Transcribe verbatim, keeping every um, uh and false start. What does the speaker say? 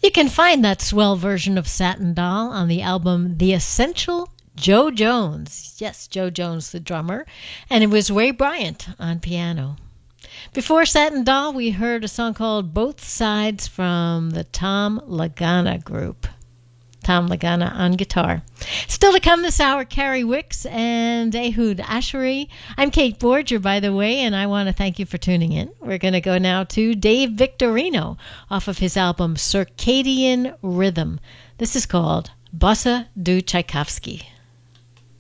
You can find that swell version of Satin Doll on the album The Essential Joe Jones. Yes, Joe Jones, the drummer. And it was Ray Bryant on piano. Before Satin Doll, we heard a song called Both Sides from the Tom Lagana Group. Tom Lagana on guitar. Still to come this hour, Carrie Wicks and Ehud Asheri. I'm Kate Borger, by the way, and I want to thank you for tuning in. We're going to go now to Dave Victorino off of his album Circadian Rhythm. This is called Bossa do Tchaikovsky.